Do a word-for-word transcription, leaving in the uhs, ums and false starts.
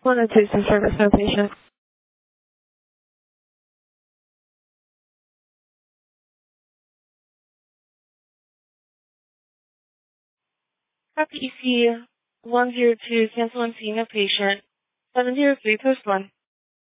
one oh two some service no patient. Copy E C one zero two, cancel and seeing a patient. seven zero three, post one.